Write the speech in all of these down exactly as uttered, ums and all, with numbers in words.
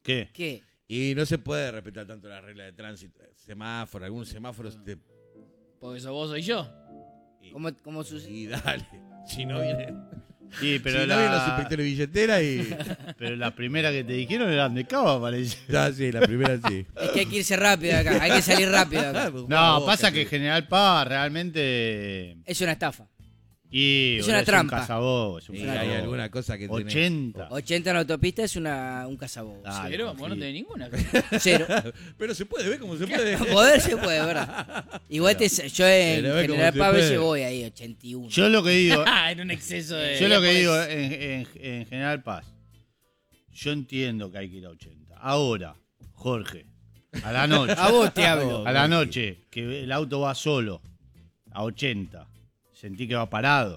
¿Qué? ¿Qué? Y no se puede respetar tanto la regla de tránsito. Semáforo, algunos semáforos te... Porque sos vos, soy yo. Y, ¿Cómo, cómo sus... y dale. Si no vienen... Sí, pero si la... no vienen los inspectores de billetera y... Pero la primera que te dijeron eran de Cava, parece. Ah, sí, la primera sí. Es que hay que irse rápido de acá, hay que salir rápido de acá. No, pasa que General Paz realmente... Es una estafa. Y, Es boludo, una trampa. un cazabobo, es un Y cazabobo. hay alguna cosa que tiene... ochenta. ochenta en la autopista es una, un cazabobo. Dale, Pero confío. vos no tenés ninguna. Cero. Pero se puede, ¿ves cómo se puede? Poder se puede, ¿verdad? Igual te, yo en Pero ve cómo General se Paz a veces puede. voy ahí, ochenta y uno. Yo lo que digo, Ah, en un exceso de... yo lo que Pues, digo en, en- en General Paz, yo entiendo que hay que ir a ochenta. Ahora, Jorge, a la noche, A vos te hablo. a la noche, que el auto va solo, a ochenta, sentí que va parado,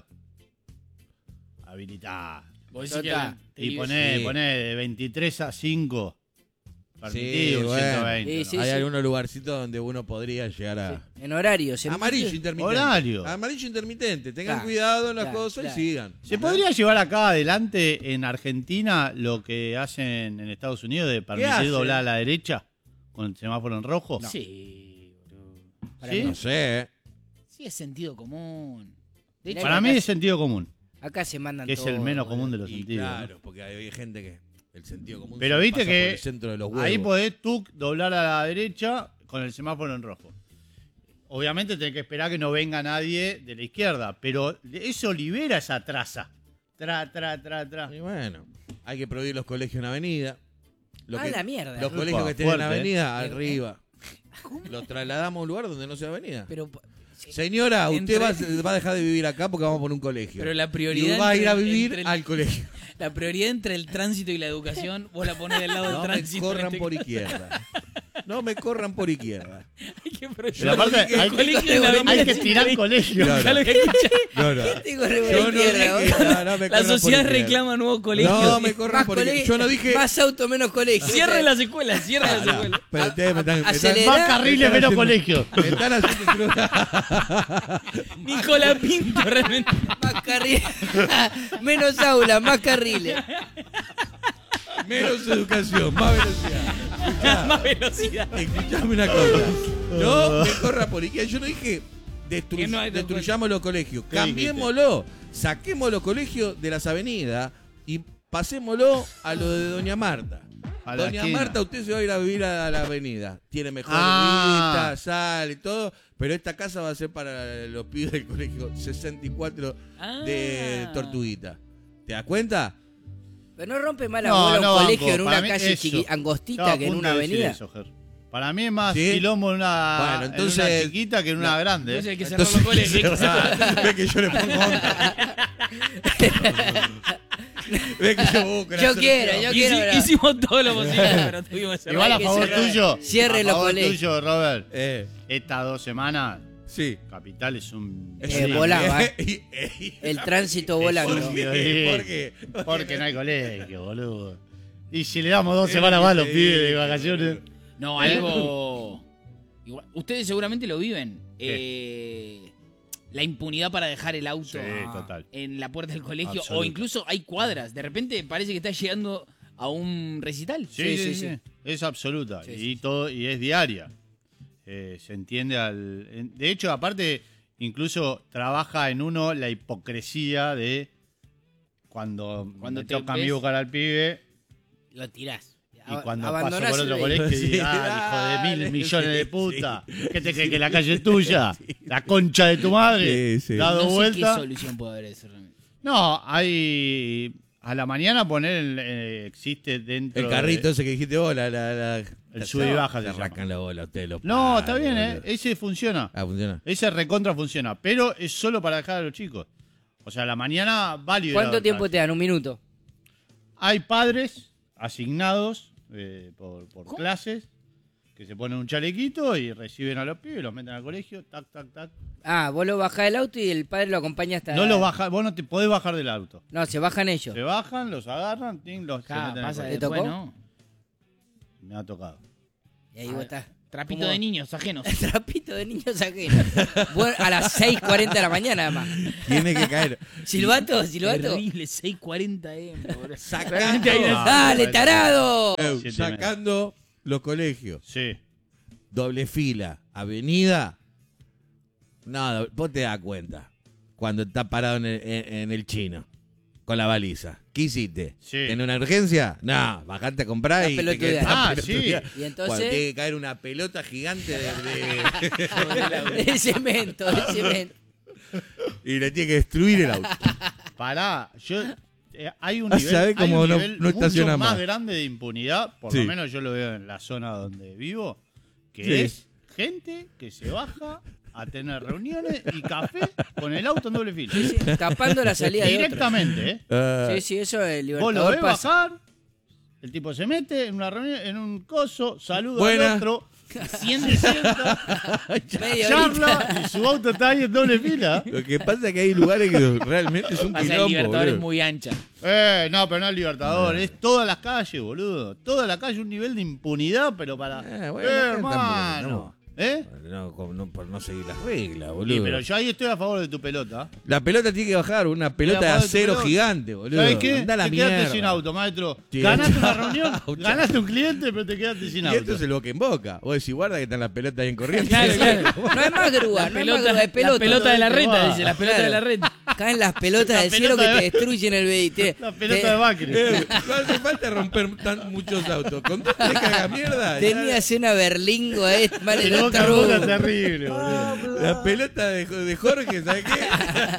habilitá. Vos decís que Total. la- te Y digo- poné, Sí. poné de veintitrés a cinco, permitido, Sí, bueno. ciento veinte. Sí, ¿no? sí, Hay algunos lugarcitos donde uno podría llegar a... En horario. se- Amarillo intermitente. Horario. Amarillo intermitente. Tengan Claro, cuidado en las claro, cosas claro. y sigan. ¿Se podría llevar acá adelante en Argentina lo que hacen en Estados Unidos de permitir hacen? doblar a la derecha con el semáforo en rojo? Sí, boludo. Para ¿Sí? mí No sé, ¿eh? Sí, es sentido común. De hecho, Para mí es sentido común, Acá se mandan que es el todo, menos boludo. común de los Y sentidos. ¿no? claro, porque hay, hay gente que el sentido común Pero se viste pasa que por el centro de los huevos. ahí podés tú doblar a la derecha con el semáforo en rojo. Obviamente tenés que esperar que no venga nadie de la izquierda, pero eso libera esa traza. Tra, tra, tra, tra. Y bueno, hay que prohibir los colegios en avenida. Lo Ah, que- la mierda. Los Upa, colegios que tienen fuerte, avenida, ¿eh? arriba. Los trasladamos a un lugar donde no sea avenida. Pero Señora, usted Entre- va, a- va a dejar de vivir acá porque vamos a poner un colegio. Pero la y prioridad va a ir a entre- vivir entre el- al colegio. la prioridad entre el tránsito y la educación, vos la ponés del lado del No me tránsito. corran en este por caso. izquierda. No me corran por izquierda. Hay que Pero proyectar. aparte dije hay, el colegio que- en la avenida hay que es tirar increíble. colegio. Claro. Acá lo que escuchás, No, no. ¿Qué corre por Yo la no izquierda, dije boludo? que no, no me la corran por sociedad izquierda. reclama nuevos colegios. No me corran Más por colegio- izquierda. Yo no dije... Más auto, menos colegio. Cierren las escuelas, cierren las No, escuelas. pero ustedes me están... me están- Acelera. Más carriles, menos colegio. Me están haciendo... Nicolás Pinto, realmente. Más carriles. Menos aula, más carriles. Menos educación, más velocidad. Más velocidad. Escuchame una cosa. No me corra por izquierda. Yo no dije destru- Que no hay destruyamos los colegios. ¿Qué Cambiémoslo. Saquemos los colegios de las avenidas y pasémoslo a lo de Doña Marta. A la Doña esquina. Marta, usted se va a ir a vivir a la avenida. Tiene mejor Ah. vista, sal y todo. Pero esta casa va a ser para los pibes del colegio sesenta y cuatro de Ah. Tortuguita. ¿Te das cuenta? Pero no rompe más la No, bola no, un colegio banco. en Para una mí calle eso. chiqui- angostita Estaba a que en punto una de decir avenida. eso, Ger. Para mí es más ¿Sí? quilombo en una, Bueno, en entonces- una chiquita que en una grande. Entonces hay ¿eh? que cerrar los colegios. Ve que yo le pongo onda. Ve que yo busco la Yo solución. quiero, yo Hici- quiero. ¿verdad? hicimos todo lo posible, pero tuvimos que Igual a que favor cerrar. tuyo. Cierre a los favor colegios. tuyo, Robert. Eh, Estas dos semanas, sí. Capital es un... Eh, una- volaba. Y- y- El tránsito Es volando. un- ¿Por qué? Sí. ¿Por qué? Porque no hay colegio, boludo. Y si le damos dos semanas más a los Sí. pibes de vacaciones... No, algo. Igual, ustedes seguramente lo viven. ¿Qué? Eh, la impunidad para dejar el auto Sí, total. en la puerta del colegio. Absoluto. O incluso hay cuadras. De repente parece que estás llegando a un recital. Sí, sí, sí. Es absoluta. Sí, y sí, sí. todo y es diaria. Eh, se entiende al... en- De hecho, aparte, incluso trabaja en uno la hipocresía de cuando, Cuando me te toca a mí ves- buscar al pibe Lo tirás. y cuando Abandonás paso por otro el colegio y Sí, digo, ah, hijo de mil dale, millones de sí, puta, ¿qué te crees que la calle es tuya? La concha de tu madre, Sí, sí. dado No sé vuelta. qué solución puede haber eso realmente. No, hay... A la mañana poner el, eh, existe dentro El carrito de- ese que dijiste vos, la, la, la- El sube y baja Se se llama. arrancan la bola ustedes los No, padres, está bien, ¿eh? boludo. Ese funciona. Ah, funciona. Ese recontra funciona, pero es solo para dejar a los chicos. O sea, a la mañana válido. ¿Cuánto tiempo te dan? ¿Un minuto? Hay padres asignados eh, por, por clases que se ponen un chalequito y reciben a los pibes, los meten al colegio, tac, tac, tac. Ah, vos lo bajás del auto y el padre lo acompaña hasta... No los baja, vos no te podés bajar del auto. No, se bajan ellos. Se bajan, los agarran, ting, los se Ah, meten al pasa colegio. ¿Te después, tocó? ¿no? Me ha tocado. Y ahí vos estás. Estás Trapito ¿Cómo? de niños ajenos. Trapito de niños ajenos. Bueno, a las seis cuarenta de la mañana, además. Tiene que caer. Silbato, silbato. Terrible, seis cuarenta eme. boludo. Sacando, Realmente hay una- ¡Dale, tarado! Eh, Siete sacando los colegios. Sí. Doble fila, avenida. No, vos te das cuenta. Cuando estás parado en el, en- en el chino. Con la baliza. ¿Qué hiciste? Sí. ¿En una urgencia? No, bajate a comprar La y te pelotudear. quedás Ah, pelotudear. Y Cuando entonces, tiene que caer una pelota gigante de, de- el cemento, el cemento. y le tiene que destruir el auto. Pará, yo. eh, hay un Ah, nivel, ¿sabés hay cómo un no- nivel no estaciona mucho más más? grande de impunidad, por Sí. lo menos yo lo veo en la zona donde vivo, que Sí. es gente que se baja a tener reuniones y café con el auto en doble fila. Sí, sí, tapando la salida de otro. Directamente, ¿eh? Ah, Sí, sí, eso es Vos lo Libertador ves pasa. bajar, el tipo se mete en una reunión, en un coso, saluda Buena. al otro, siente, sienta, Media horita. charla y su auto está ahí en doble fila. Lo que pasa es que hay lugares que realmente es un Pasa el quilombo, Libertador es boludo. muy ancha. Eh, no, pero no es Libertador, es toda la calle, boludo. Toda la calle, un nivel de impunidad, pero para. Eh, bueno, Eh, acá hermano. tampoco, ¿Eh? No, como no- por no seguir las reglas, Sí, boludo. pero yo ahí estoy a favor de tu pelota. La pelota tiene que bajar, una pelota de Estoy a favor de tu acero pelota. gigante, boludo. ¿Sabes qué? Anda a la te quedaste mierda. sin auto, maestro. Sí, Ganaste una chao, reunión, chao. ganaste un cliente, pero te quedaste sin Y auto. esto es el boca en boca. Vos decís, guarda que están las pelotas ahí en corriente. Claro, claro. No es más grúa, La no pelota, es más grúa, es pelota. la pelota de la todo esto reta, va. dice, la pelota de la reta. Caen las pelotas La del cielo que pelota te de- destruyen el vehículo. La pelota de Macri. Eh, no hace falta romper tan muchos autos. Con dos te caga mierda. ya- Tenías una berlingo ahí, mal El el boca a boca otro. terrible, boludo. La pelota de, de Jorge, ¿sabes qué?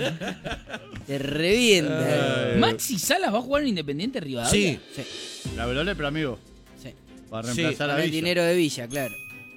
Te revienta. Ay. Maxi Salas va a jugar en Independiente Rivadavia. Sí. Sí, La velole, pero amigo, sí. para Sí, reemplazar Con a el Villa. dinero de Villa, claro.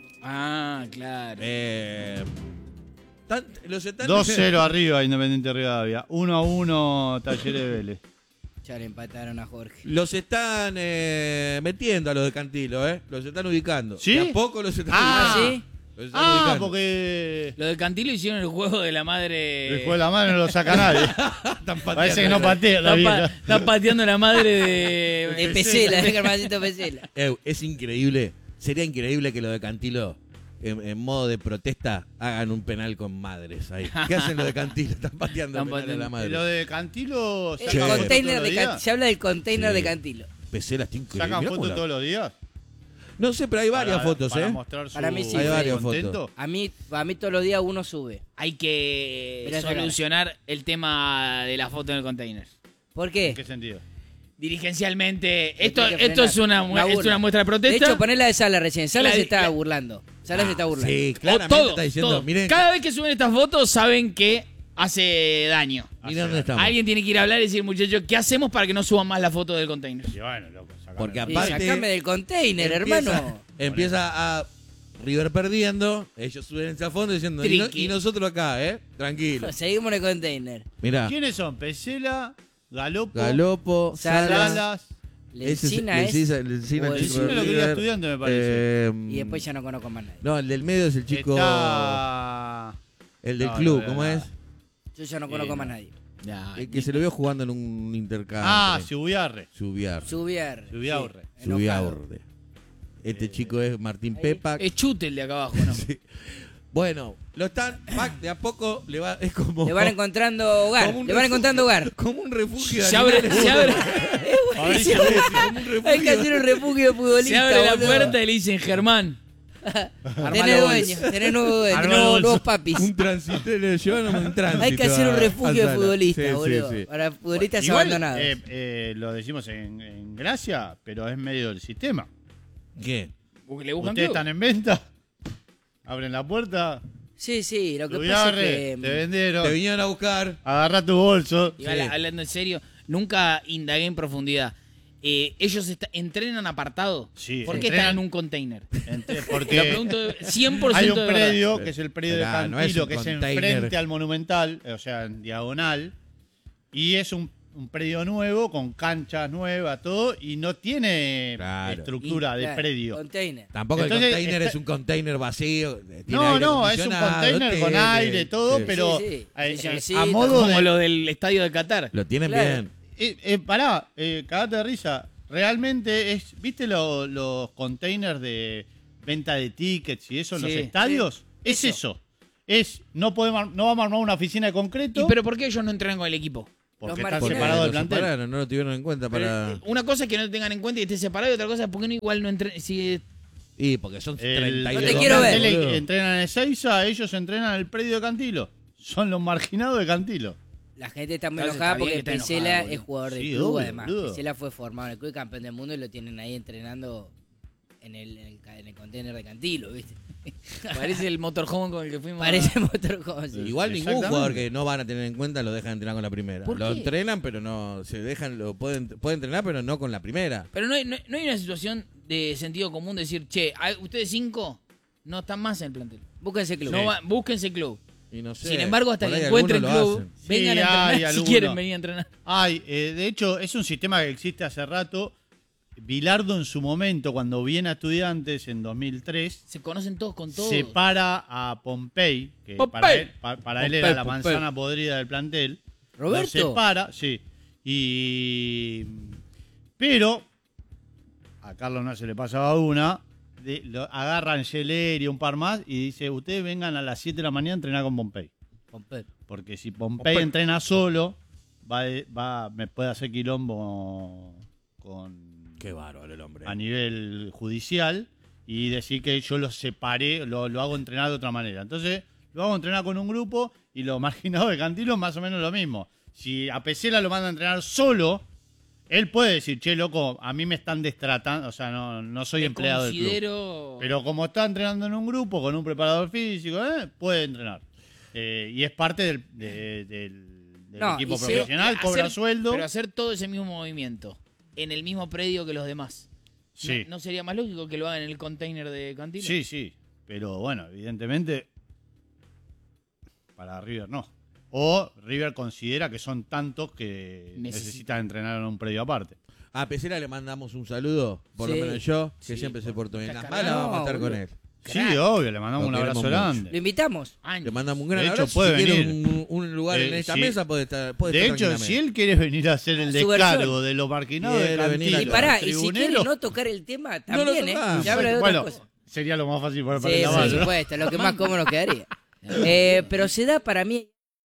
Ah, claro. Eh, tan- los están- dos cero arriba, Independiente Rivadavia. uno a uno, Talleres Vélez. Ya le empataron a Jorge. Los están eh, metiendo a los de Cantilo, ¿eh? Los están ubicando. ¿Sí? De a poco los están Ah, ubicando. ¿sí? Los están Ah, ubicando. porque Lo de Cantilo hicieron el juego de la madre. el juego de la mano no lo saca nadie. Están Parece que no pateando. patea la Está, pa- vieja. está pateando la madre de. De Pesela, de Germancito Pesela. Eh, es increíble. Sería increíble que los de Cantilo, en, en modo de protesta, hagan un penal con madres ahí. ¿Qué hacen los de Cantilo? Están pateando Están penal a la pateando. madre. Lo de Cantilo El sacan Che. fotos container todos de los Can- días. Se habla del container Sí. de Cantilo. Pesela está increíble. ¿Sacan Mirá fotos cómo la- todos los días? No sé, pero hay varias Para- fotos, para ¿eh? mostrar su Para mí sí. Hay varias contento. A mí, a mí todos los días uno sube. Hay que Mirá esa cara. solucionar el tema de la foto en el container. ¿Por ¿En qué? qué sentido? Dirigencialmente, Le esto, tiene que esto es frenar. una, mu- Una es burla. una muestra de De protesta. hecho, poné la de Sala recién. Sala La- se está la- burlando. Sala se está burlando. Sí, O claramente todo, está diciendo, todo. miren, Cada vez que suben estas fotos saben que hace daño. miren dónde estamos. Alguien tiene que ir a hablar y decir, muchachos, ¿qué hacemos para que no suban más la foto del container? Y bueno, loco, sacame. Porque Y aparte- sacame del container, Empieza- hermano. Empieza a River perdiendo, ellos suben hacia el fondo diciendo, y, no- Triqui. y nosotros acá, ¿eh? Tranquilo. Seguimos en el container. Mirá, ¿Quiénes son? Pesela, Galopo, Galopo, Salas. Salas, Salas. ese es- Lencina es. Lencina- Lencina, o el el chico Lencina de lo quería River. estudiante, me parece. Eh, Y después ya no conozco más nadie. No, el del medio es el chico, Está... el del No, club, no veo ¿cómo nada. es? Yo ya no conozco Sí, más no. nadie. Ya, El que se lo vio jugando en un intercambio. Ah, Subiarre. Subiar. Subiar. Subiaurre. Sí, enojado. Subiar. Este chico es Martín Pepa. es chute el de acá abajo, ¿no? Sí. Bueno, lo están, Pac, de a poco le va, es como. Le van encontrando hogar. como un Le van refugio- encontrando hogar. Como un refugio. de Se abre, animales. se abre, Mauricio, Como un refugio. Hay que hacer un refugio futbolista. se abre la boludo. puerta y le dicen, Germán. Tenés dueño, tenés nuevo dueño, Armalo nuevos, bolso. nuevos papis. Un tránsito, le llevaron un tránsito. Hay que hacer un a- refugio a de Sala. futbolista, Sí, sí, boludo. sí. Para futbolistas Igual, abandonados. eh, eh, lo decimos en, en gracia, pero es medio del sistema. ¿Qué? Le buscan Ustedes club. están en venta, abren la puerta, Sí, sí, lo que pasa Subiarre, es que. te vendieron, Te vinieron a buscar. agarra tu bolso. Igual, Sí. hablando en serio, nunca indagué en profundidad. Eh, ¿Ellos est- entrenan apartado? Sí, ¿Por qué entrenan- están en un container? Entre- Lo porque pregunto cien por hay ciento un de verdad. predio que es el predio de Esperá, no es Cantilo, un que es container. enfrente al Monumental, o sea, en diagonal, y es un, un predio nuevo con canchas nuevas, todo, y no tiene Claro. estructura Y, de claro, predio. Container. Tampoco Entonces, el container está- es un container vacío. tiene No, aire no, es un acondicionado, container con tiene- aire, todo, sí. pero Sí, sí. eh, eh, Silloncito. a modo Como de... lo del estadio de Qatar. Lo tienen Claro. bien. Eh, eh, pará, eh, cagate de risa. Realmente es, ¿viste lo- los containers de, venta de tickets y eso en Sí, los estadios, es Eso. eso. Es, no podemos, no vamos a armar una oficina de concreto ¿Y pero por qué ellos no entrenan con el equipo? porque Los están marginados. separados del Lo plantel. separaron, no lo tuvieron en cuenta Pero, para... eh, una cosa es que no lo tengan en cuenta y esté separado y otra cosa es porque no igual no entrenan. Si, Y porque son El- treinta y dos No te quiero ver. plantel boludo. entrenan en Ezeiza, ellos entrenan en el predio de Cantilo. Son los marginados de Cantilo. La gente está muy Entonces enojada está bien porque que esté Pesela enojada, es boludo. jugador del Sí, club, obvio, además. boludo. Pesela fue formado en el club campeón del mundo y lo tienen ahí entrenando en el, en el, ca- en el container de Cantilo, ¿viste? parece el motorhome con el que fuimos. a- Parece motorhome. sí. Igual ningún Exactamente. jugador que no van a tener en cuenta lo dejan entrenar con la primera. ¿Por Lo qué? entrenan, pero no se dejan, lo pueden, pueden entrenar, pero no con la primera. Pero no hay, no, no hay una situación de sentido común de decir, che, hay- ustedes cinco no están más en el plantel. Búsquense club. No va- búsquense club. Y no sé, Sin embargo, hasta por que ahí encuentren algunos lo club, hacen. vengan Sí, a entrenar hay si algunos. quieren venir a entrenar. Ay, eh, de hecho, es un sistema que existe hace rato. Bilardo en su momento, cuando viene a Estudiantes en dos mil tres, Se conocen todos con todos. separa a Pompey, que Pompey. para él, pa- para él Pompey, era la Pompey. manzana podrida del plantel. ¿Roberto? Lo separa, sí. Y... Pero, a Carlos no se le pasaba una, de- lo, agarra a Angeleri y un par más y dice, ustedes vengan a las siete de la mañana a entrenar con Pompey. Pompey. Porque si Pompey, Pompey. entrena solo, va, va, me puede hacer quilombo con Qué bárbaro el hombre. a nivel judicial y decir que yo lo separé, lo, lo hago entrenar de otra manera. Entonces, lo hago entrenar con un grupo y los marginados de Cantilo más o menos lo mismo. Si a Pesela lo manda a entrenar solo, él puede decir, che, loco, a mí me están destratando, o sea, no, no soy Me empleado del club. considero... Pero como está entrenando en un grupo con un preparador físico, ¿eh? puede entrenar. Eh, y es parte del, de- del, del No, equipo y se- profesional, Hacer- cobra sueldo. Pero hacer todo ese mismo movimiento en el mismo predio que los demás. Sí. ¿No, no sería más lógico que lo hagan en el container de Cantilo? Sí, sí. Pero bueno, evidentemente, para River no. O River considera que son tantos que Necesita. necesitan entrenar en un predio aparte. A Pesera le mandamos un saludo, por Sí. lo menos yo, que Sí, siempre se portó bien. está Las cagado. malas vamos a estar No, con boludo. él. Sí, Crack. obvio, le mandamos Lo un abrazo queremos mucho. ¿Lo grande. invitamos? Años. Le mandamos un gran De hecho, abrazo. puede si quiere venir. un, un lugar Eh, en esta sí. mesa, puede estar, puede De estar hecho, si tranquilamente. él quiere venir a hacer el Su descargo versión. de los marginados de Quiere venir Cantilo, a- Y pará, y si tribunero, quiere no tocar el tema, No lo también, ¿eh? tocamos. Se habla de otras bueno, cosas. sería lo más fácil para, para Sí, el por lavado, ¿no? supuesto, lo que más cómodo nos quedaría. Eh, pero se da para mí...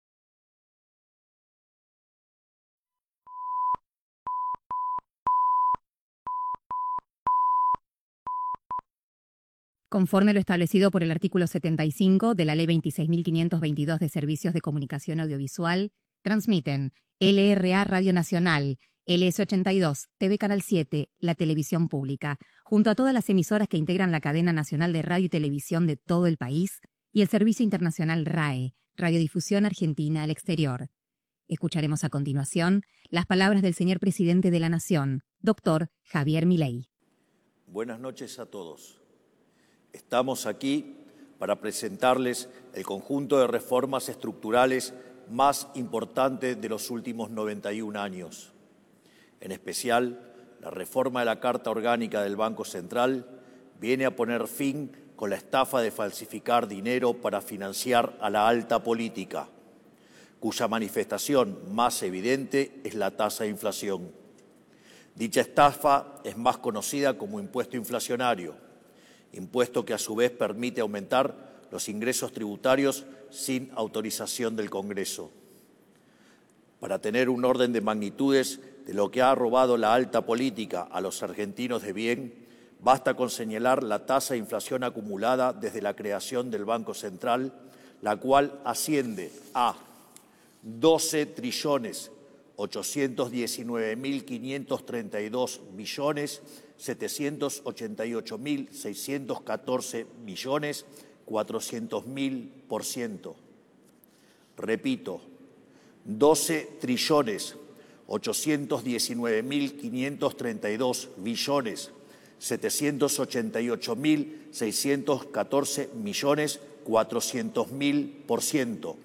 Conforme lo establecido por el artículo setenta y cinco de la Ley veintiséis mil quinientos veintidós de Servicios de Comunicación Audiovisual, transmiten L R A Radio Nacional, L S ochenta y dos, T V Canal siete, la televisión pública, junto a todas las emisoras que integran la cadena nacional de radio y televisión de todo el país, y el Servicio Internacional R A E, Radiodifusión Argentina al Exterior. Escucharemos a continuación las palabras del señor presidente de la Nación, doctor Javier Milei. Buenas noches a todos. Estamos aquí para presentarles el conjunto de reformas estructurales más importante de los últimos noventa y un años. En especial, la reforma de la Carta Orgánica del Banco Central viene a poner fin con la estafa de falsificar dinero para financiar a la alta política, cuya manifestación más evidente es la tasa de inflación. Dicha estafa es más conocida como impuesto inflacionario, impuesto que a su vez permite aumentar los ingresos tributarios sin autorización del Congreso. Para tener un orden de magnitudes de lo que ha robado la alta política a los argentinos de bien, basta con señalar la tasa de inflación acumulada desde la creación del Banco Central, la cual asciende a doce trillones ochocientos diecinueve mil quinientos treinta y dos millones setecientos ochenta y ocho mil seiscientos catorce millones cuatrocientos mil por ciento. Repito, doce trillones ochocientos diecinueve mil quinientos treinta y dos billones setecientos ochenta y ocho mil seiscientos catorce millones cuatrocientos mil por ciento.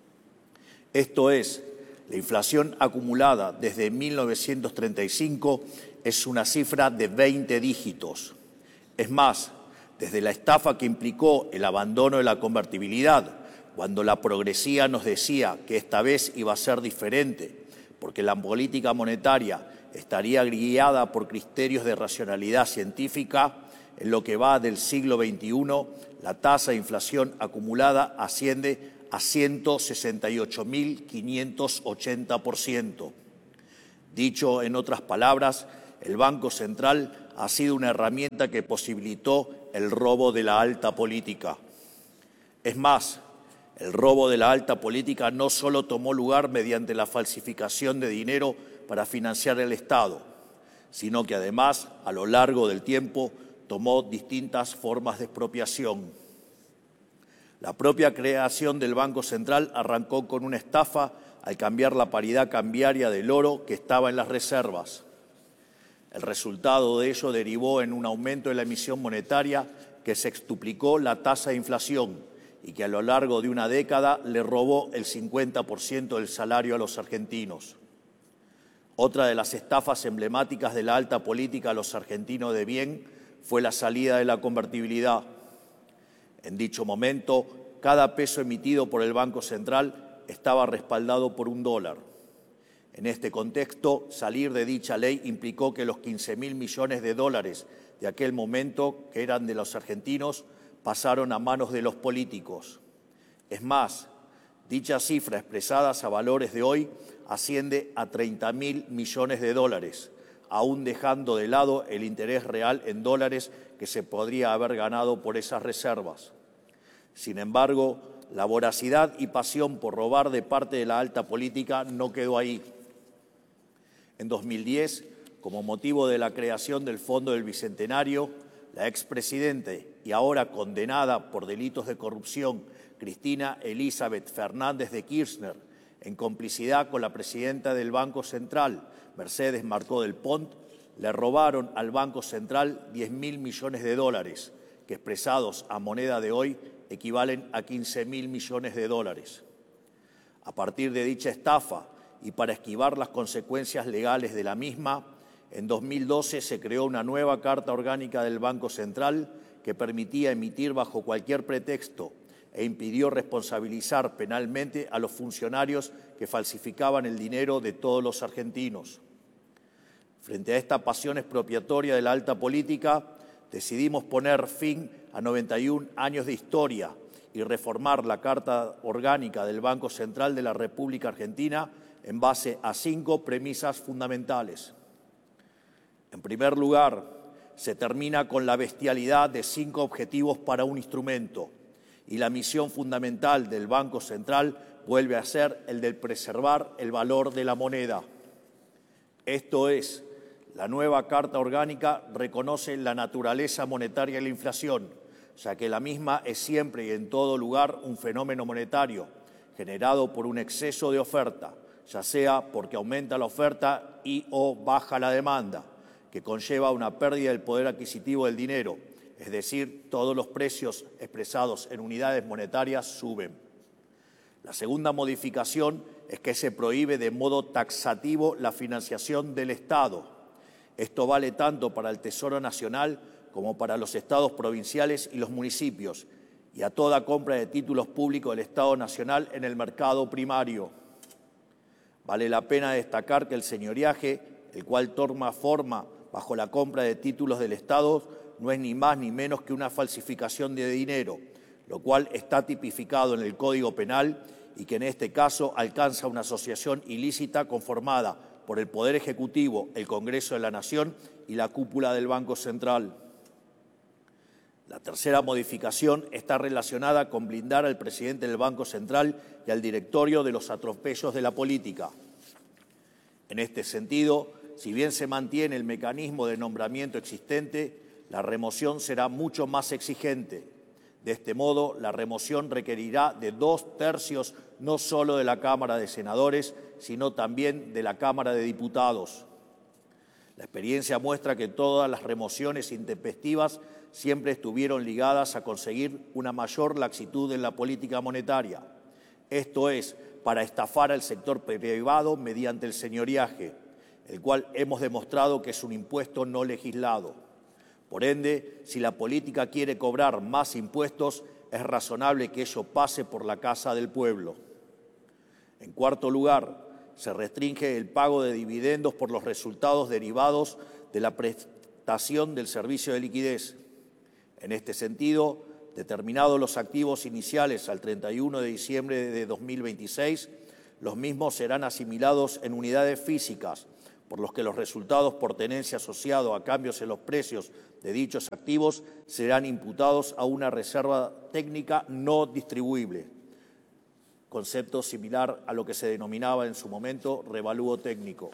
Esto es, la inflación acumulada desde mil novecientos treinta y cinco es una cifra de veinte dígitos. Es más, desde la estafa que implicó el abandono de la convertibilidad, cuando la progresía nos decía que esta vez iba a ser diferente, porque la política monetaria estaría guiada por criterios de racionalidad científica, en lo que va del siglo veintiuno, la tasa de inflación acumulada asciende a ciento sesenta y ocho mil quinientos ochenta por ciento. Dicho en otras palabras, el Banco Central ha sido una herramienta que posibilitó el robo de la alta política. Es más, el robo de la alta política no solo tomó lugar mediante la falsificación de dinero para financiar el Estado, sino que además, a lo largo del tiempo, tomó distintas formas de expropiación. La propia creación del Banco Central arrancó con una estafa al cambiar la paridad cambiaria del oro que estaba en las reservas. El resultado de ello derivó en un aumento de la emisión monetaria que sextuplicó la tasa de inflación y que a lo largo de una década le robó el cincuenta por ciento del salario a los argentinos. Otra de las estafas emblemáticas de la alta política a los argentinos de bien fue la salida de la convertibilidad. En dicho momento, cada peso emitido por el Banco Central estaba respaldado por un dólar. En este contexto, salir de dicha ley implicó que los quince mil millones de dólares de aquel momento, que eran de los argentinos, pasaron a manos de los políticos. Es más, dicha cifra expresada a valores de hoy asciende a treinta mil millones de dólares, aún dejando de lado el interés real en dólares que se podría haber ganado por esas reservas. Sin embargo, la voracidad y pasión por robar de parte de la alta política no quedó ahí. En dos mil diez, como motivo de la creación del Fondo del Bicentenario, la expresidenta y ahora condenada por delitos de corrupción, Cristina Elizabeth Fernández de Kirchner, en complicidad con la presidenta del Banco Central, Mercedes Marcó del Pont, le robaron al Banco Central diez mil millones de dólares, que expresados a moneda de hoy equivalen a quince mil millones de dólares. A partir de dicha estafa y para esquivar las consecuencias legales de la misma, en dos mil doce se creó una nueva Carta Orgánica del Banco Central que permitía emitir bajo cualquier pretexto e impidió responsabilizar penalmente a los funcionarios que falsificaban el dinero de todos los argentinos. Frente a esta pasión expropiatoria de la alta política, decidimos poner fin a noventa y un años de historia y reformar la Carta Orgánica del Banco Central de la República Argentina en base a cinco premisas fundamentales. En primer lugar, se termina con la bestialidad de cinco objetivos para un instrumento y la misión fundamental del Banco Central vuelve a ser el de preservar el valor de la moneda. Esto es, la nueva Carta Orgánica reconoce la naturaleza monetaria de la inflación, ya que la misma es siempre y en todo lugar un fenómeno monetario generado por un exceso de oferta, ya sea porque aumenta la oferta y o baja la demanda, que conlleva una pérdida del poder adquisitivo del dinero, es decir, todos los precios expresados en unidades monetarias suben. La segunda modificación es que se prohíbe de modo taxativo la financiación del Estado. Esto vale tanto para el Tesoro Nacional como para los estados provinciales y los municipios, y a toda compra de títulos públicos del Estado Nacional en el mercado primario. Vale la pena destacar que el señoriaje, el cual toma forma bajo la compra de títulos del Estado, no es ni más ni menos que una falsificación de dinero, lo cual está tipificado en el Código Penal y que en este caso alcanza una asociación ilícita conformada por el Poder Ejecutivo, el Congreso de la Nación y la cúpula del Banco Central. La tercera modificación está relacionada con blindar al presidente del Banco Central y al directorio de los atropellos de la política. En este sentido, si bien se mantiene el mecanismo de nombramiento existente, la remoción será mucho más exigente. De este modo, la remoción requerirá de dos tercios no solo de la Cámara de Senadores, sino también de la Cámara de Diputados. La experiencia muestra que todas las remociones intempestivas siempre estuvieron ligadas a conseguir una mayor laxitud en la política monetaria. Esto es, para estafar al sector privado mediante el señoriaje, el cual hemos demostrado que es un impuesto no legislado. Por ende, si la política quiere cobrar más impuestos, es razonable que ello pase por la casa del pueblo. En cuarto lugar, se restringe el pago de dividendos por los resultados derivados de la prestación del servicio de liquidez. En este sentido, determinados los activos iniciales al treinta y uno de diciembre de dos mil veintiséis, los mismos serán asimilados en unidades físicas, por los que los resultados por tenencia asociados a cambios en los precios de dichos activos serán imputados a una reserva técnica no distribuible, concepto similar a lo que se denominaba en su momento revalúo técnico.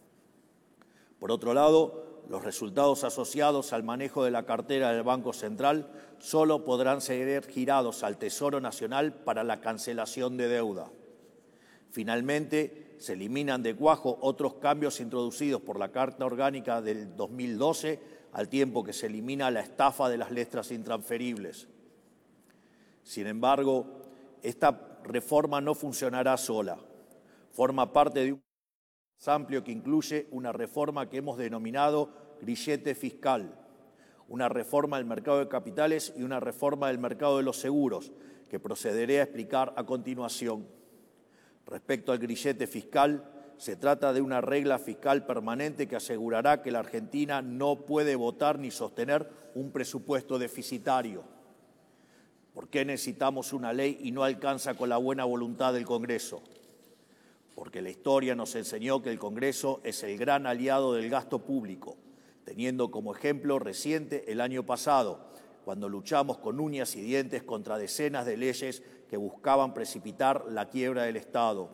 Por otro lado, los resultados asociados al manejo de la cartera del Banco Central solo podrán ser girados al Tesoro Nacional para la cancelación de deuda. Finalmente, se eliminan de cuajo otros cambios introducidos por la Carta Orgánica del dos mil doce, al tiempo que se elimina la estafa de las letras intransferibles. Sin embargo, esta reforma no funcionará sola. Forma parte de un más amplio que incluye una reforma que hemos denominado grillete fiscal, una reforma del mercado de capitales y una reforma del mercado de los seguros, que procederé a explicar a continuación. Respecto al grillete fiscal, se trata de una regla fiscal permanente que asegurará que la Argentina no puede votar ni sostener un presupuesto deficitario. ¿Por qué necesitamos una ley y no alcanza con la buena voluntad del Congreso? Porque la historia nos enseñó que el Congreso es el gran aliado del gasto público, teniendo como ejemplo reciente el año pasado, cuando luchamos con uñas y dientes contra decenas de leyes que buscaban precipitar la quiebra del Estado.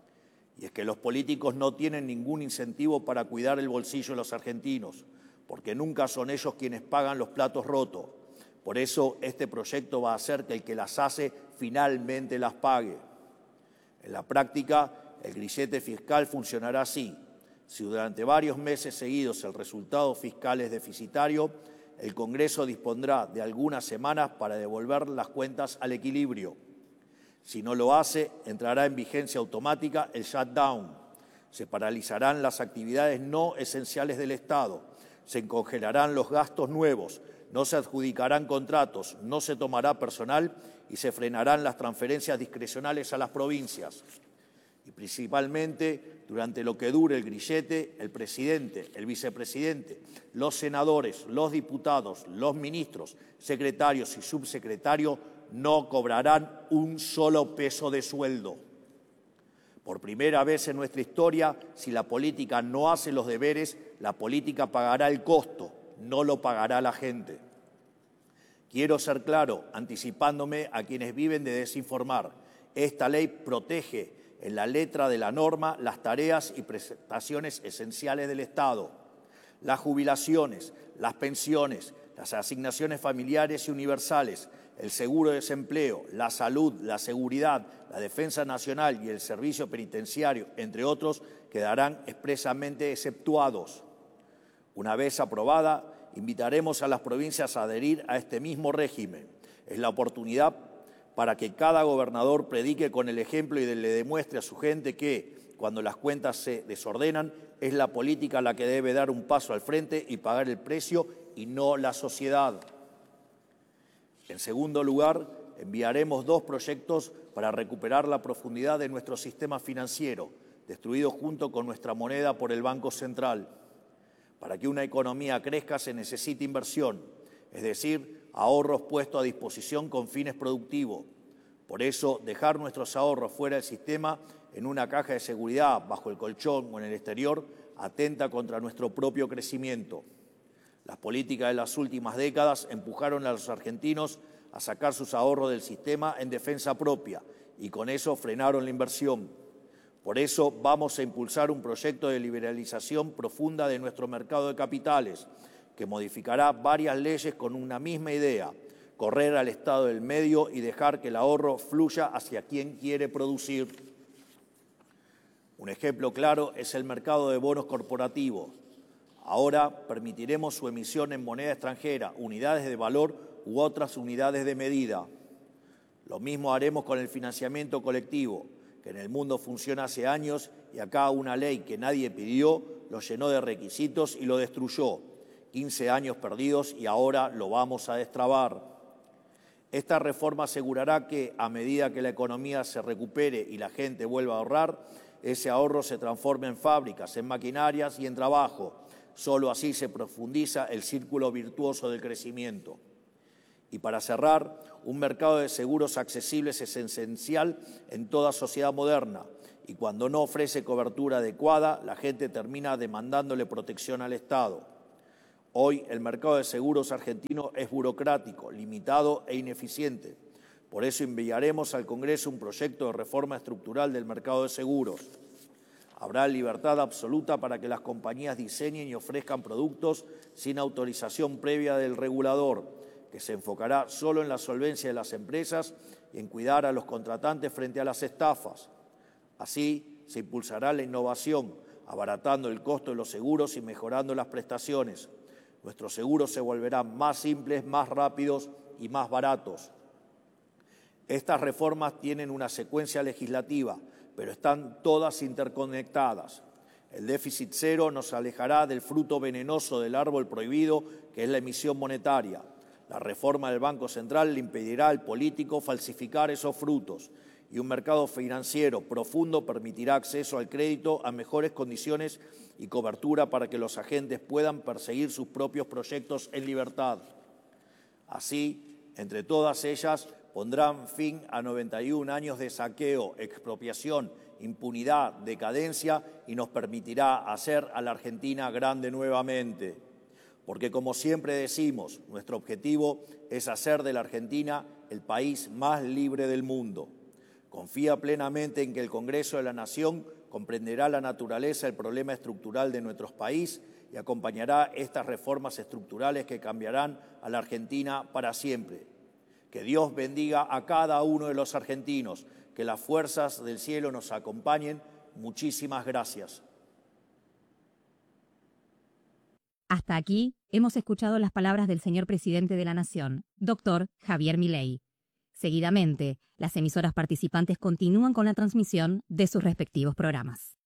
Y es que los políticos no tienen ningún incentivo para cuidar el bolsillo de los argentinos, porque nunca son ellos quienes pagan los platos rotos. Por eso este proyecto va a hacer que el que las hace finalmente las pague. En la práctica, el grillete fiscal funcionará así. Si durante varios meses seguidos el resultado fiscal es deficitario, el Congreso dispondrá de algunas semanas para devolver las cuentas al equilibrio. Si no lo hace, entrará en vigencia automática el shutdown. Se paralizarán las actividades no esenciales del Estado, se congelarán los gastos nuevos, no se adjudicarán contratos, no se tomará personal y se frenarán las transferencias discrecionales a las provincias. Y principalmente, durante lo que dure el grillete, el presidente, el vicepresidente, los senadores, los diputados, los ministros, secretarios y subsecretarios no cobrarán un solo peso de sueldo. Por primera vez en nuestra historia, si la política no hace los deberes, la política pagará el costo, no lo pagará la gente. Quiero ser claro, anticipándome a quienes viven de desinformar. Esta ley protege en la letra de la norma las tareas y prestaciones esenciales del Estado, las jubilaciones, las pensiones, las asignaciones familiares y universales, el seguro de desempleo, la salud, la seguridad, la defensa nacional y el servicio penitenciario, entre otros, quedarán expresamente exceptuados. Una vez aprobada, invitaremos a las provincias a adherir a este mismo régimen. Es la oportunidad para que cada gobernador predique con el ejemplo y le demuestre a su gente que, cuando las cuentas se desordenan, es la política la que debe dar un paso al frente y pagar el precio y no la sociedad. En segundo lugar, enviaremos dos proyectos para recuperar la profundidad de nuestro sistema financiero, destruido junto con nuestra moneda por el Banco Central. Para que una economía crezca se necesita inversión, es decir, ahorros puestos a disposición con fines productivos. Por eso, dejar nuestros ahorros fuera del sistema, en una caja de seguridad, bajo el colchón o en el exterior, atenta contra nuestro propio crecimiento. Las políticas de las últimas décadas empujaron a los argentinos a sacar sus ahorros del sistema en defensa propia y con eso frenaron la inversión. Por eso vamos a impulsar un proyecto de liberalización profunda de nuestro mercado de capitales, que modificará varias leyes con una misma idea: correr al Estado del medio y dejar que el ahorro fluya hacia quien quiere producir. Un ejemplo claro es el mercado de bonos corporativos. Ahora permitiremos su emisión en moneda extranjera, unidades de valor u otras unidades de medida. Lo mismo haremos con el financiamiento colectivo, que en el mundo funciona hace años y acá una ley que nadie pidió lo llenó de requisitos y lo destruyó. quince años perdidos y ahora lo vamos a destrabar. Esta reforma asegurará que, a medida que la economía se recupere y la gente vuelva a ahorrar, ese ahorro se transforme en fábricas, en maquinarias y en trabajo. Solo así se profundiza el círculo virtuoso del crecimiento. Y para cerrar, un mercado de seguros accesibles es esencial en toda sociedad moderna, y cuando no ofrece cobertura adecuada, la gente termina demandándole protección al Estado. Hoy el mercado de seguros argentino es burocrático, limitado e ineficiente. Por eso enviaremos al Congreso un proyecto de reforma estructural del mercado de seguros. Habrá libertad absoluta para que las compañías diseñen y ofrezcan productos sin autorización previa del regulador, que se enfocará solo en la solvencia de las empresas y en cuidar a los contratantes frente a las estafas. Así se impulsará la innovación, abaratando el costo de los seguros y mejorando las prestaciones. Nuestros seguros se volverán más simples, más rápidos y más baratos. Estas reformas tienen una secuencia legislativa, pero están todas interconectadas. El déficit cero nos alejará del fruto venenoso del árbol prohibido, que es la emisión monetaria. La reforma del Banco Central le impedirá al político falsificar esos frutos, y un mercado financiero profundo permitirá acceso al crédito a mejores condiciones y cobertura para que los agentes puedan perseguir sus propios proyectos en libertad. Así, entre todas ellas, pondrán fin a noventa y un años de saqueo, expropiación, impunidad, decadencia y nos permitirá hacer a la Argentina grande nuevamente. Porque, como siempre decimos, nuestro objetivo es hacer de la Argentina el país más libre del mundo. Confía plenamente en que el Congreso de la Nación comprenderá la naturaleza del problema estructural de nuestro país y acompañará estas reformas estructurales que cambiarán a la Argentina para siempre. Que Dios bendiga a cada uno de los argentinos, que las fuerzas del cielo nos acompañen. Muchísimas gracias. Hasta aquí hemos escuchado las palabras del señor presidente de la Nación, doctor Javier Milei. Seguidamente, las emisoras participantes continúan con la transmisión de sus respectivos programas.